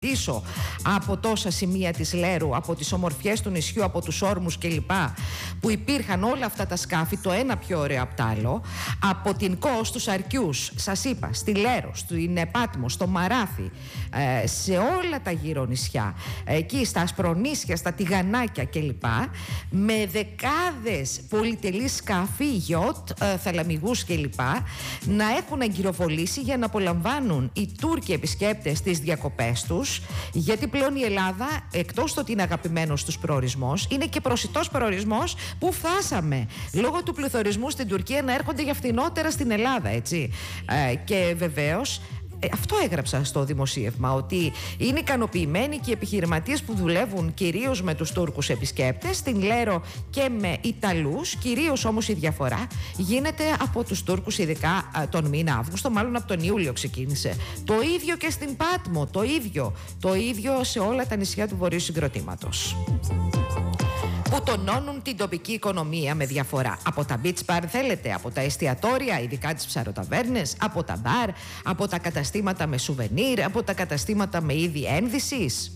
πίσω από τόσα σημεία της Λέρου, από τις ομορφιές του νησιού, από τους όρμους κλπ. Που υπήρχαν όλα αυτά τα σκάφη, το ένα πιο ωραίο απ' τ' άλλο, από την Κο στους Αρκιούς, σας είπα, στη Λέρο, στην Πάτμο, στο Μαράθι, σε όλα τα γύρω νησιά, εκεί στα Ασπρονήσια, στα Τηγανάκια κλπ. Με δεκάδες πολυτελείς σκάφη, γιότ, θαλαμιγούς κλπ. Να έχουν αγκυροβολήσει για να απολαμβάνουν οι Τούρκοι επισκέπτες τις διακοπές τους. Γιατί πλέον η Ελλάδα, εκτός το ότι είναι αγαπημένος τους προορισμός, είναι και προσιτός προορισμός που φτάσαμε λόγω του πληθωρισμού στην Τουρκία να έρχονται για φθηνότερα στην Ελλάδα, έτσι. Και βεβαίως αυτό έγραψα στο δημοσίευμα, ότι είναι ικανοποιημένοι και οι επιχειρηματίες που δουλεύουν κυρίως με τους Τούρκους επισκέπτες, στην Λέρο και με Ιταλούς. Κυρίως όμως η διαφορά γίνεται από τους Τούρκους, ειδικά τον μήνα Αύγουστο, μάλλον από τον Ιούλιο ξεκίνησε. Το ίδιο και στην Πάτμο, το ίδιο σε όλα τα νησιά του Βορείου Συγκροτήματος, που τονώνουν την τοπική οικονομία με διαφορά. Από τα beach bar θέλετε, από τα εστιατόρια, ειδικά τις ψαροταβέρνες, από τα μπαρ, από τα καταστήματα με σουβενίρ, από τα καταστήματα με είδη ένδυσης.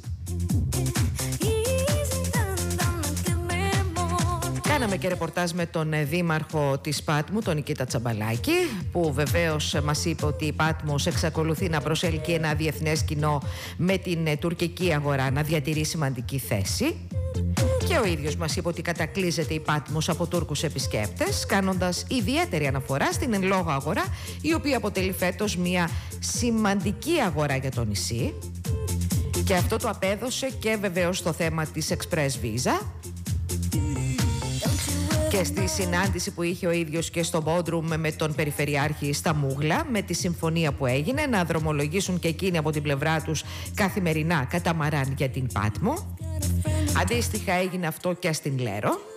Κάναμε και ρεπορτάζ με τον δήμαρχο της Πάτμου, τον Νικήτα Τσαμπαλάκη, που βεβαίως μας είπε ότι η Πάτμος εξακολουθεί να προσέλκει ένα διεθνές κοινό, με την τουρκική αγορά να διατηρεί σημαντική θέση. Και ο ίδιος μας είπε ότι κατακλείζεται η Πάτμος από Τούρκους επισκέπτες, κάνοντας ιδιαίτερη αναφορά στην εν λόγω αγορά, η οποία αποτελεί φέτος μια σημαντική αγορά για το νησί. Και αυτό το απέδωσε και βεβαίως στο θέμα της Express Visa. Και στη συνάντηση που είχε ο ίδιος και στο Μπόντρουμ με τον Περιφερειάρχη στα Μούγλα, με τη συμφωνία που έγινε να δρομολογήσουν και εκείνοι από την πλευρά τους καθημερινά καταμαράν για την Πάτμο. Αντίστοιχα έγινε αυτό και στην Λέρο.